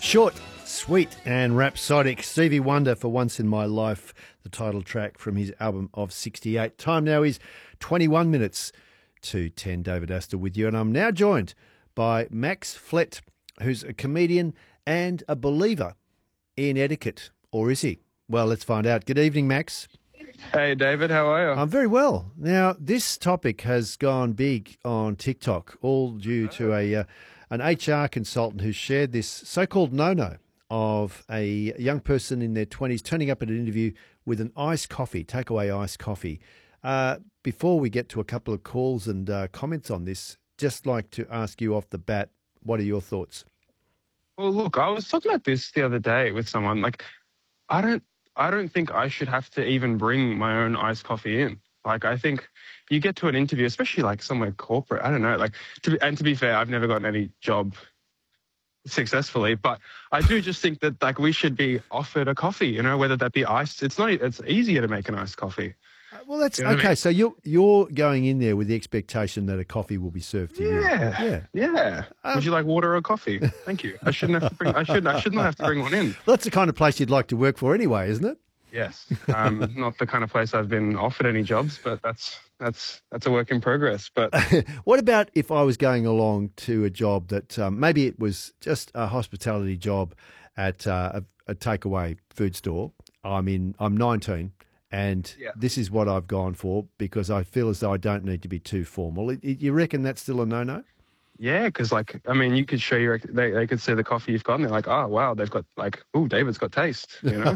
Short, sweet and rhapsodic. Stevie Wonder, For Once in My Life, the title track from his album of 68. Time now is 21 minutes to 10. David Astor with you. And I'm now joined by Max Flett, who's a comedian and a believer in etiquette. Or is he? Well, let's find out. Good evening, Max. Hey, David, how are you? I'm very well. Now, this topic has gone big on TikTok, all due to an HR consultant who shared this so-called no-no of a young person in their 20s turning up at an interview with an iced coffee, takeaway iced coffee. Before we get to a couple of calls and comments on this, just like to ask you off the bat, what are your thoughts? Well, look, I was talking about this the other day with someone. Like, I don't think I should have to even bring my own iced coffee in. Like, I think you get to an interview, especially like somewhere corporate, I don't know, like, to be fair, I've never gotten any job successfully, but I do just think that like we should be offered a coffee, you know, whether that be iced. It's easier to make an iced coffee. Well, that's You know what I okay. mean? So you're going in there with the expectation that a coffee will be served to you. Yeah. Would you like water or coffee? Thank you. I should not have to bring one in. Well, that's the kind of place you'd like to work for anyway, isn't it? Yes. Not the kind of place I've been offered any jobs, but that's a work in progress. But What about if I was going along to a job that maybe it was just a hospitality job at a takeaway food store? I'm 19 and Yeah. this is what I've gone for because I feel as though I don't need to be too formal. You reckon that's still a no-no? yeah, because like, I mean, you could show they could see the coffee you've got and they're like, oh, wow, they've got like, oh, David's got taste, you know?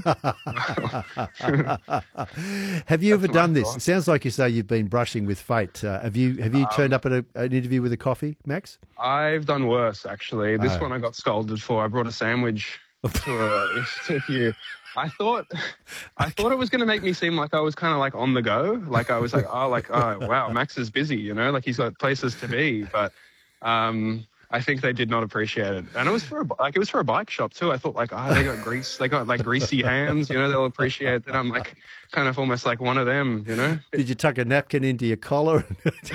Have you ever That's done my this? thought. It sounds like you say you've been brushing with fate. Have you turned up at an interview with a coffee, Max? I've done worse, actually. This Oh. one I got scolded for. I brought a sandwich to you. I thought it was going to make me seem like I was kind of like on the go. Like I was like, oh, wow, Max is busy, you know, like he's got places to be. But I think they did not appreciate it. And it was for a bike shop too. I thought like, they got like greasy hands, you know, they'll appreciate that I'm like kind of almost like one of them, you know? Did you tuck a napkin into your collar?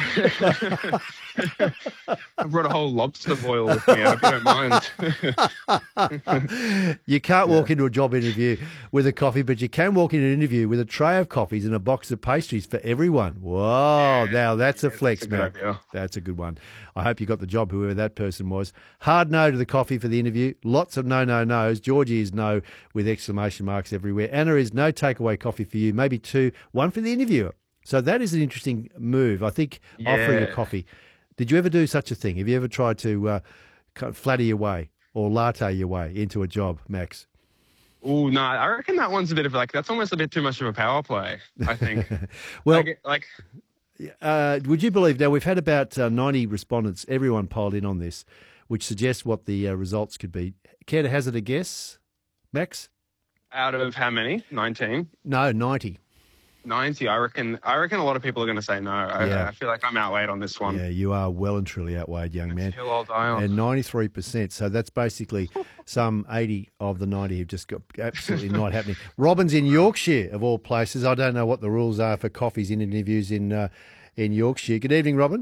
I brought a whole lobster boil with me, I hope you don't mind. You can't walk into a job interview with a coffee, but you can walk into an interview with a tray of coffees and a box of pastries for everyone. Whoa, now that's a flex, that's a good man. idea. That's a good one. I hope you got the job, whoever that person was. Hard no to the coffee for the interview. Lots of no. Georgie is no with exclamation marks everywhere. Anna is no takeaway coffee for you. Maybe two, one for the interviewer. So that is an interesting move. I think offering a Yeah. coffee. Did you ever do such a thing? Have you ever tried to kind of flatter your way or latte your way into a job, Max? Oh, no, I reckon that one's a bit of like, that's almost a bit too much of a power play, I think. Well, like would you believe, now we've had about 90 respondents, everyone polled in on this, which suggests what the results could be. Care to hazard a guess, Max? out of how many? 19? No, 90. 90. I reckon a lot of people are going to say no. Yeah. I feel like I'm outweighed on this one. Yeah, you are well and truly outweighed, young man. Till I'll die on. And 93%. So that's basically some 80 of the 90 have just got absolutely not happening. Robin's in Yorkshire, of all places. I don't know what the rules are for coffees in interviews in Yorkshire. Good evening, Robin.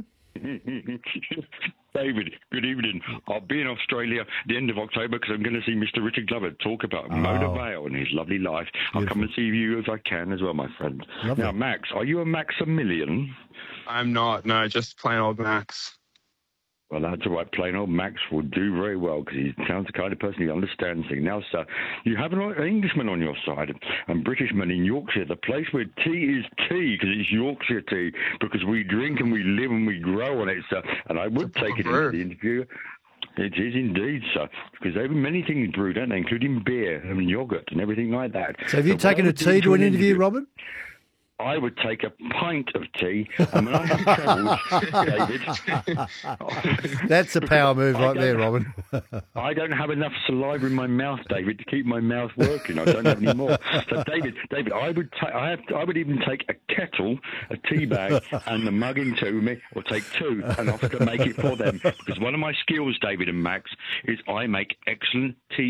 David, good evening. I'll be in Australia at the end of October because I'm going to see Mr. Richard Glover talk about Motor Vale and his lovely life. I'll come and see you as I can as well, my friend. Lovely. Now, Max, are you a Maximilian? I'm not. No, just plain old Max. Well, that's all right. Plain old Max will do very well because he sounds the kind of person who understands things. Now, sir, you have an Englishman on your side and Britishman in Yorkshire, the place where tea is tea because it's Yorkshire tea because we drink and we live and we grow on it, sir. And I would take it into the interview. It is indeed, sir, because they have many things brewed, don't they, including beer and yogurt and everything like that. So have you what taken I a would do tea to an interview, interview- Robin? I would take a pint of tea, and when I have travelled, David, That's a power move right there, Robin. I don't have enough saliva in my mouth, David, to keep my mouth working. I don't have any more. So, David, I would even take a kettle, a tea bag, and the mug in two with me, or take two, and I'll have to make it for them. Because one of my skills, David and Max, is I make excellent tea.